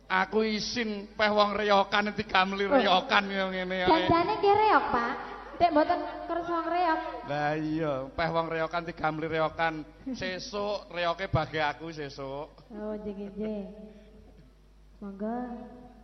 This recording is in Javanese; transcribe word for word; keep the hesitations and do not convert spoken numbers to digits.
Aku isin peh wong reyokan digamli reyokan yo ngene. Janjane nggih reok, Pak. Dek mboten kersa reok. Lah iya, peh wong reyokan digamli reyokan. Sesuk reyoke bagi aku sesuk. Oh, nggih nggih. Monggo.